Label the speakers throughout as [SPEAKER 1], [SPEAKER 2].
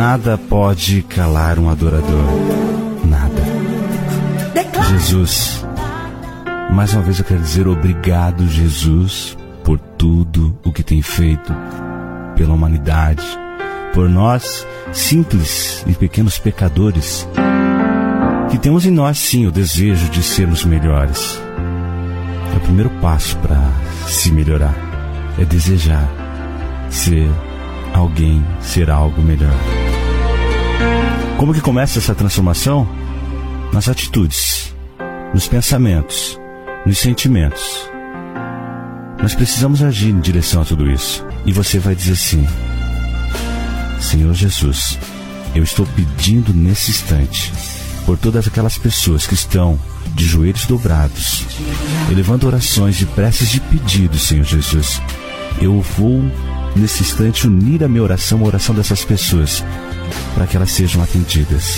[SPEAKER 1] Nada pode calar um adorador. Nada. Jesus, mais uma vez eu quero dizer obrigado, Jesus, por tudo o que tem feito pela humanidade, por nós, simples e pequenos pecadores, que temos em nós sim o desejo de sermos melhores. É o primeiro passo para se melhorar, é desejar ser alguém, ser algo melhor. Como que começa essa transformação? Nas atitudes, nos pensamentos, nos sentimentos. Nós precisamos agir em direção a tudo isso. E você vai dizer assim: Senhor Jesus, eu estou pedindo nesse instante por todas aquelas pessoas que estão de joelhos dobrados, elevando orações de preces de pedido, Senhor Jesus. Eu vou nesse instante unir a minha oração à oração dessas pessoas, para que elas sejam atendidas.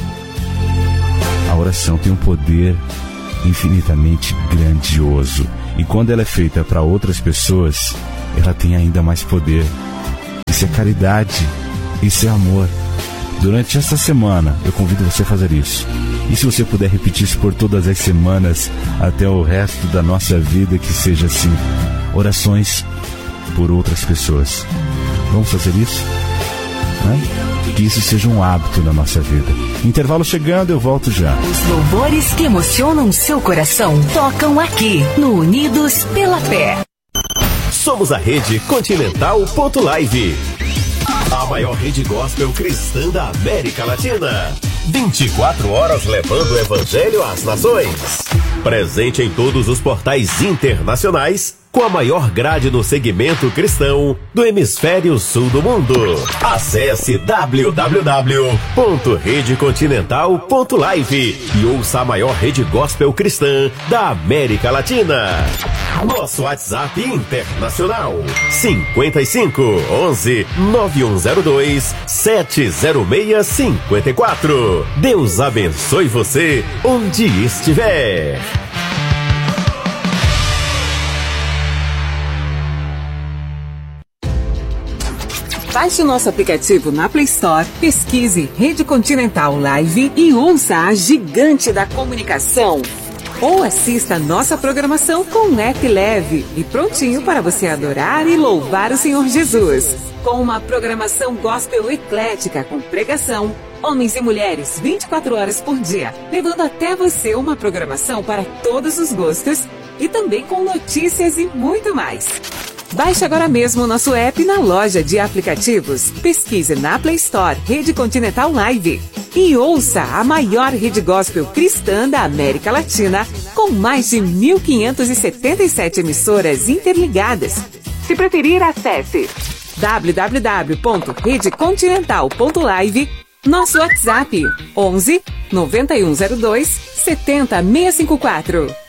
[SPEAKER 1] A oração tem um poder infinitamente grandioso, e quando ela é feita para outras pessoas, ela tem ainda mais poder. Isso é caridade, isso é amor. Durante esta semana, eu convido você a fazer isso. E se você puder repetir isso por todas as semanas, até o resto da nossa vida, que seja assim. Orações por outras pessoas. Vamos fazer isso? Que isso seja um hábito na nossa vida. Intervalo chegando, eu volto já.
[SPEAKER 2] Os louvores que emocionam seu coração tocam aqui no Unidos pela Fé.
[SPEAKER 3] Somos a Rede Continental.live, a maior rede gospel cristã da América Latina. 24 horas levando o evangelho às nações. Presente em todos os portais internacionais, com a maior grade no segmento cristão do hemisfério sul do mundo. Acesse www.redecontinental.live e ouça a maior rede gospel cristã da América Latina. Nosso WhatsApp internacional: 55 11 9102 70654. Deus abençoe você onde estiver.
[SPEAKER 4] Baixe o nosso aplicativo na Play Store, pesquise Rede Continental Live e ouça a gigante da comunicação. Ou assista a nossa programação com um app leve e prontinho para você adorar e louvar o Senhor Jesus. Com uma programação gospel eclética com pregação, homens e mulheres 24 horas por dia, levando até você uma programação para todos os gostos e também com notícias e muito mais. Baixe agora mesmo o nosso app na loja de aplicativos. Pesquise na Play Store Rede Continental Live e ouça a maior rede gospel cristã da América Latina, com mais de 1.577 emissoras interligadas. Se preferir, acesse www.redecontinental.live, nosso WhatsApp 11 9102 70654.